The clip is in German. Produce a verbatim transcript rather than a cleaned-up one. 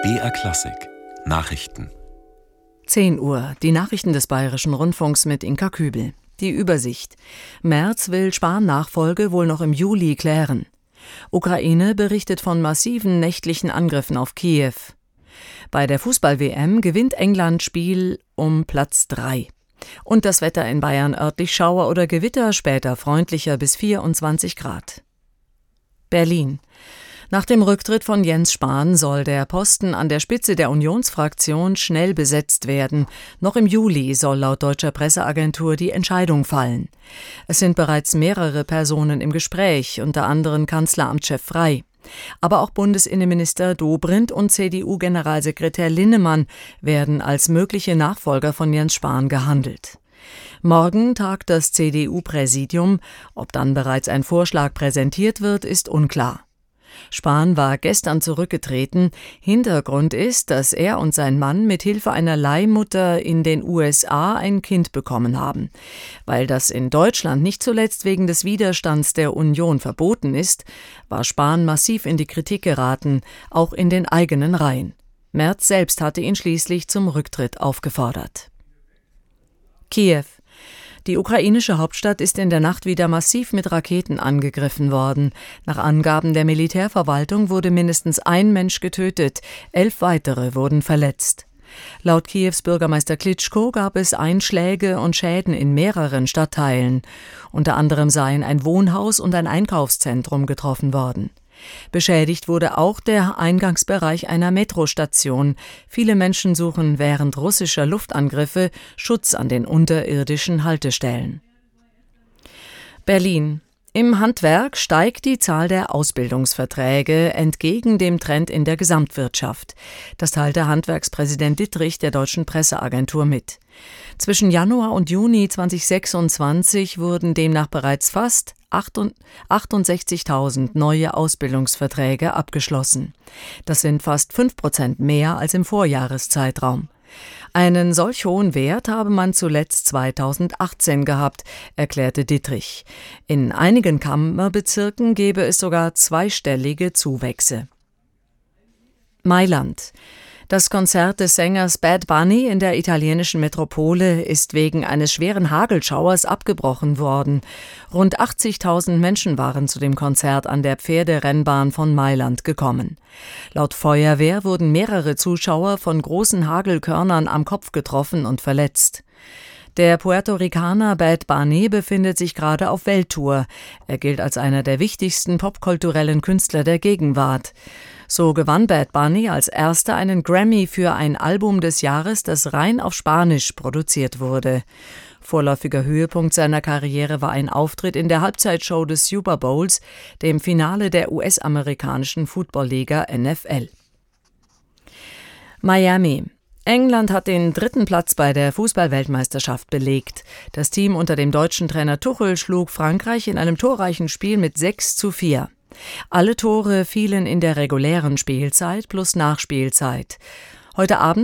B R Klassik Nachrichten. zehn Uhr, die Nachrichten des Bayerischen Rundfunks mit Inka Kübel. Die Übersicht. Merz will Spahn-Nachfolge wohl noch im Juli klären. Ukraine berichtet von massiven nächtlichen Angriffen auf Kiew. Bei der Fußball-W M gewinnt England Spiel um Platz drei. Und das Wetter in Bayern: örtlich Schauer oder Gewitter, später freundlicher bis vierundzwanzig Grad. Berlin. Nach dem Rücktritt von Jens Spahn soll der Posten an der Spitze der Unionsfraktion schnell besetzt werden. Noch im Juli soll laut deutscher Presseagentur die Entscheidung fallen. Es sind bereits mehrere Personen im Gespräch, unter anderem Kanzleramtschef Frey. Aber auch Bundesinnenminister Dobrindt und C D U-Generalsekretär Linnemann werden als mögliche Nachfolger von Jens Spahn gehandelt. Morgen tagt das C D U-Präsidium. Ob dann bereits ein Vorschlag präsentiert wird, ist unklar. Spahn war gestern zurückgetreten. Hintergrund ist, dass er und sein Mann mit Hilfe einer Leihmutter in den U S A ein Kind bekommen haben. Weil das in Deutschland nicht zuletzt wegen des Widerstands der Union verboten ist, war Spahn massiv in die Kritik geraten, auch in den eigenen Reihen. Merz selbst hatte ihn schließlich zum Rücktritt aufgefordert. Kiew. Die ukrainische Hauptstadt ist in der Nacht wieder massiv mit Raketen angegriffen worden. Nach Angaben der Militärverwaltung wurde mindestens ein Mensch getötet, elf weitere wurden verletzt. Laut Kiews Bürgermeister Klitschko gab es Einschläge und Schäden in mehreren Stadtteilen. Unter anderem seien ein Wohnhaus und ein Einkaufszentrum getroffen worden. Beschädigt wurde auch der Eingangsbereich einer Metrostation. Viele Menschen suchen während russischer Luftangriffe Schutz an den unterirdischen Haltestellen. Berlin. Im Handwerk steigt die Zahl der Ausbildungsverträge entgegen dem Trend in der Gesamtwirtschaft. Das teilte Handwerkspräsident Dittrich der Deutschen Presseagentur mit. Zwischen Januar und Juni zweitausendsechsundzwanzig wurden demnach bereits fast achtundsechzigtausend neue Ausbildungsverträge abgeschlossen. Das sind fast fünf Prozent mehr als im Vorjahreszeitraum. Einen solch hohen Wert habe man zuletzt zweitausendachtzehn gehabt, erklärte Dittrich. In einigen Kammerbezirken gebe es sogar zweistellige Zuwächse. Mailand. Das Konzert des Sängers Bad Bunny in der italienischen Metropole ist wegen eines schweren Hagelschauers abgebrochen worden. Rund achtzigtausend Menschen waren zu dem Konzert an der Pferderennbahn von Mailand gekommen. Laut Feuerwehr wurden mehrere Zuschauer von großen Hagelkörnern am Kopf getroffen und verletzt. Der Puerto Ricaner Bad Bunny befindet sich gerade auf Welttour. Er gilt als einer der wichtigsten popkulturellen Künstler der Gegenwart. So gewann Bad Bunny als erster einen Grammy für ein Album des Jahres, das rein auf Spanisch produziert wurde. Vorläufiger Höhepunkt seiner Karriere war ein Auftritt in der Halbzeitshow des Super Bowls, dem Finale der U S-amerikanischen Football-Liga N F L. Miami. England hat den dritten Platz bei der Fußball-Weltmeisterschaft belegt. Das Team unter dem deutschen Trainer Tuchel schlug Frankreich in einem torreichen Spiel mit sechs zu vier. Alle Tore fielen in der regulären Spielzeit plus Nachspielzeit. Heute Abend